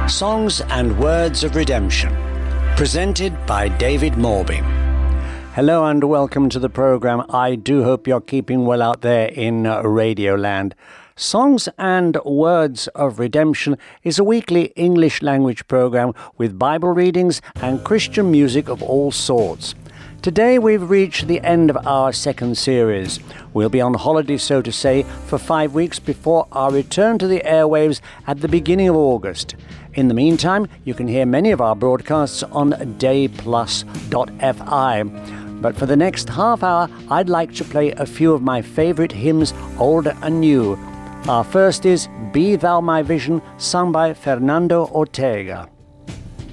Songs and Words of Redemption, presented by David Morby. Hello and welcome to the program. I do hope you're keeping well out there in Radioland. Songs and Words of Redemption is a weekly English language program with Bible readings and Christian music of all sorts. Today we've reached the end of our second series. We'll be on holiday, so to say, for 5 weeks before our return to the airwaves at the beginning of August. In the meantime, you can hear many of our broadcasts on dayplus.fi. But for the next half hour, I'd like to play a few of my favourite hymns, old and new. Our first is Be Thou My Vision, sung by Fernando Ortega.